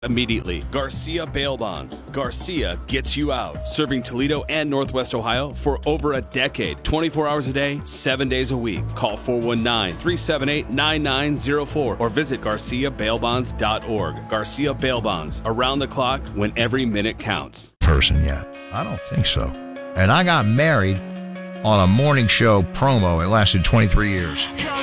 immediately. Garcia Bail Bonds. Garcia gets you out. Serving Toledo and Northwest Ohio for over a decade. 24 hours a day, 7 days a week. Call 419-378-9904 or visit GarciaBailBonds.org. Garcia Bail Bonds. Around the clock when every minute counts. Person yet? I don't think so. And I got married on a morning show promo. It lasted 23 years.